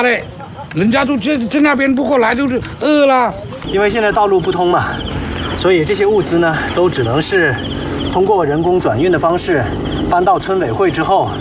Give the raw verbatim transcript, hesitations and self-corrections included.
嘞，人家都这这那边不过来，就是饿了。 因为现在道路不通嘛，所以这些物资呢，都只能是通过人工转运的方式搬到村委会之后。